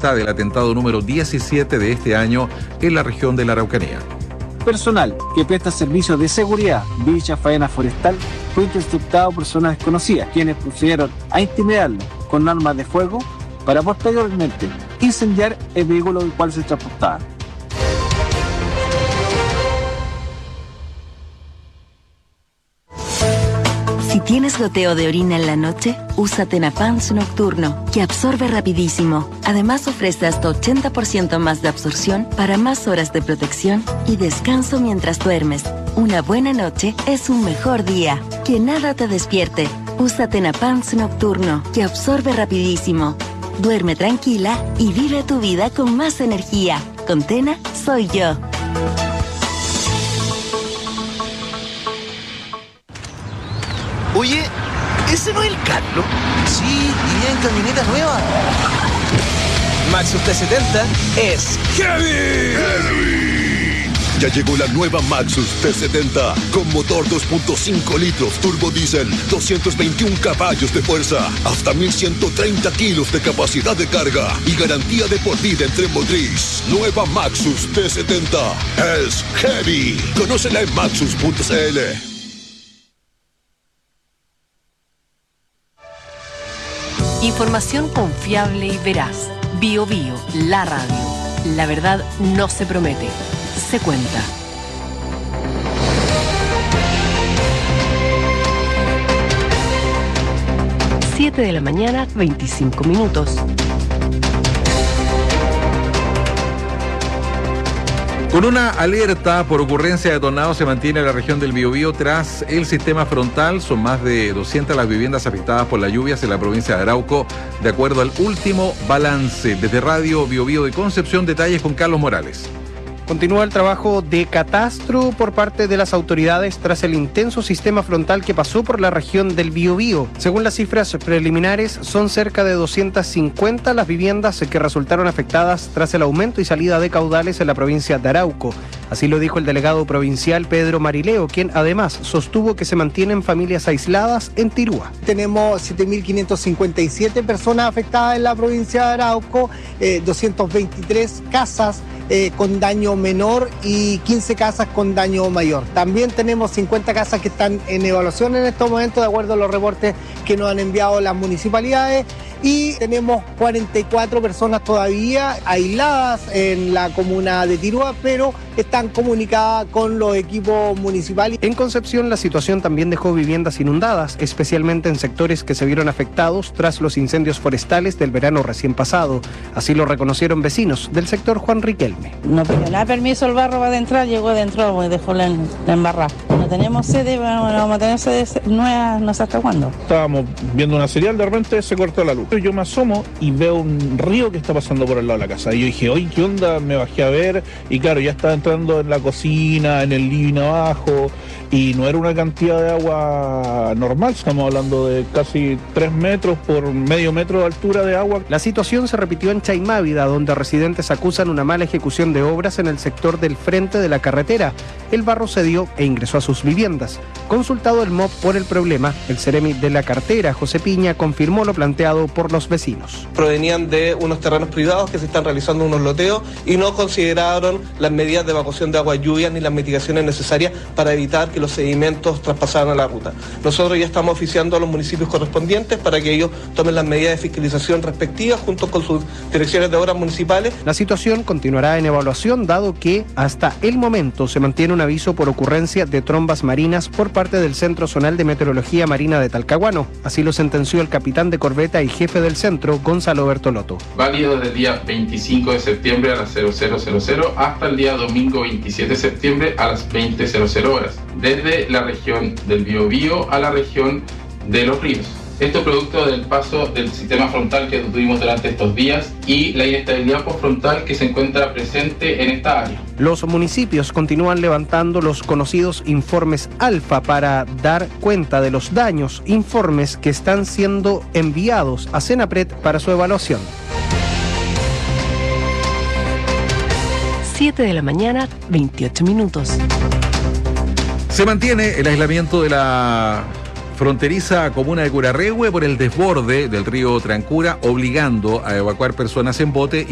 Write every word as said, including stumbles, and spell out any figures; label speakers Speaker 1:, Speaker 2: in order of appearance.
Speaker 1: cuenta del atentado número diecisiete de este año en la región de la Araucanía.
Speaker 2: Personal que presta servicios de seguridad, dicha faena forestal, fue interceptado por personas desconocidas, quienes procedieron a intimidarlo con armas de fuego para posteriormente incendiar el vehículo en el cual se transportaba.
Speaker 3: Si tienes goteo de orina en la noche, usa Tenapans Nocturno, que absorbe rapidísimo. Además ofrece hasta ochenta por ciento más de absorción para más horas de protección y descanso mientras duermes. Una buena noche es un mejor día. Que nada te despierte. Usa Tenapans Nocturno, que absorbe rapidísimo. Duerme tranquila y vive tu vida con más energía. Con Tena, soy yo.
Speaker 4: Oye, ¿ese no es el Carlos? Sí, y en camioneta nueva. Maxus T setenta es Heavy.
Speaker 5: Heavy. Ya llegó la nueva Maxus T setenta con motor dos punto cinco litros turbo diésel, doscientos veintiún caballos de fuerza, hasta mil ciento treinta kilos de capacidad de carga y garantía de por vida en tren motriz. Nueva Maxus T setenta es Heavy. Conócela en maxus punto c l.
Speaker 6: Información confiable y veraz. Bio Bio, la radio. La verdad no se promete, se cuenta. siete de la mañana, veinticinco minutos.
Speaker 1: Con una alerta por ocurrencia de tornados se mantiene la región del Biobío tras el sistema frontal. Son más de doscientas las viviendas afectadas por las lluvias en la provincia de Arauco, de acuerdo al último balance. Desde Radio Biobío de Concepción, detalles con Carlos Morales.
Speaker 7: Continúa el trabajo de catastro por parte de las autoridades tras el intenso sistema frontal que pasó por la región del Biobío. Según las cifras preliminares, son cerca de doscientas cincuenta las viviendas que resultaron afectadas tras el aumento y salida de caudales en la provincia de Arauco. Así lo dijo el delegado provincial Pedro Marileo, quien además sostuvo que se mantienen familias aisladas en Tirúa.
Speaker 8: Tenemos siete mil quinientas cincuenta y siete personas afectadas en la provincia de Arauco, eh, doscientas veintitrés casas eh, con daño menor y quince casas con daño mayor. También tenemos cincuenta casas que están en evaluación en estos momentos, de acuerdo a los reportes que nos han enviado las municipalidades. Y tenemos cuarenta y cuatro personas todavía aisladas en la comuna de Tirúa, pero están comunicadas con los equipos municipales.
Speaker 7: En Concepción, la situación también dejó viviendas inundadas, especialmente en sectores que se vieron afectados tras los incendios forestales del verano recién pasado. Así lo reconocieron vecinos del sector Juan Riquelme.
Speaker 9: No pidió nada permiso, el barro va de entrar, llegó adentro y dejó la, la embarrada. No tenemos sede, bueno, vamos a tener sede nueva, no sé hasta cuándo.
Speaker 10: Estábamos viendo una serial, de repente se cortó la luz. Yo me asomo y veo un río que está pasando por el lado de la casa. Y yo dije, oye, ¿qué onda? Me bajé a ver y claro, ya estaba entrando en la cocina, en el living abajo, y no era una cantidad de agua normal. Estamos hablando de casi tres metros por medio metro de altura de agua.
Speaker 7: La situación se repitió en Chaimávida, donde residentes acusan una mala ejecución de obras en el sector del frente de la carretera. El barro cedió e ingresó a sus viviendas. Consultado el M O P por el problema, el Ceremi de la cartera, José Piña, confirmó lo planteado por los vecinos.
Speaker 11: Provenían de unos terrenos privados que se están realizando unos loteos y no consideraron las medidas de evacuación de agua lluvia ni las mitigaciones necesarias para evitar que los sedimentos traspasaran a la ruta. Nosotros ya estamos oficiando a los municipios correspondientes para que ellos tomen las medidas de fiscalización respectivas junto con sus direcciones de obras municipales.
Speaker 7: La situación continuará en evaluación, dado que hasta el momento se mantiene un aviso por ocurrencia de trombas marinas por parte del Centro Zonal de Meteorología Marina de Talcahuano. Así lo sentenció el capitán de corbeta y jefe del centro, Gonzalo Bertolotto.
Speaker 12: Válido desde el día veinticinco de septiembre a las cero cero cero cero hasta el día domingo veintisiete de septiembre a las veinte horas, desde la región del Biobío a la región de los ríos. Esto es producto del paso del sistema frontal que tuvimos durante estos días y la inestabilidad postfrontal que se encuentra presente en esta área.
Speaker 7: Los municipios continúan levantando los conocidos informes alfa para dar cuenta de los daños, informes que están siendo enviados a Senapred para su evaluación.
Speaker 6: siete de la mañana, veintiocho minutos.
Speaker 1: Se mantiene el aislamiento de la fronteriza comuna de Curarrehue por el desborde del río Trancura, obligando a evacuar personas en bote